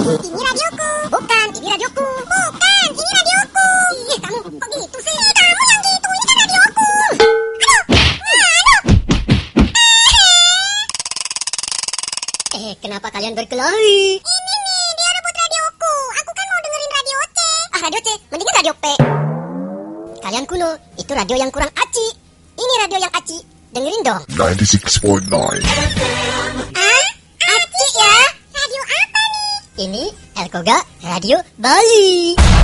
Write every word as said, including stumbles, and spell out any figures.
Ini radioku. Bukan, ini radioku. Bukan, ini radioku. Ih, kamu kok gitu sih? Ih, kamu yang gitu, ini kan radioku. Aduh, aduh. Eh, kenapa kalian berkelahi? Ini nih, dia rebut radioku. Aku kan mau dengerin radio C. Ah, radio C, mendingan radio P. Kalian kuno, itu radio yang kurang aci. Ini radio yang aci, dengerin dong. ninety-six point nine. Ah, aci ya? Radio apa nih? Ini Elkoga Radio Bali.